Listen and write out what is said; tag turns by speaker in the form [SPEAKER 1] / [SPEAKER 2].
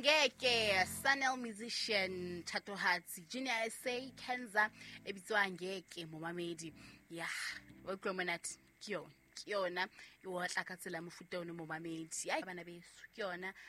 [SPEAKER 1] Angeke Sanel musician Thatohatsi Junior SA Kenza ebitswa Angeke momamedi ya oklomenat kiona iwa tla ka tsela mofuta one momamedi ya bana beso kiona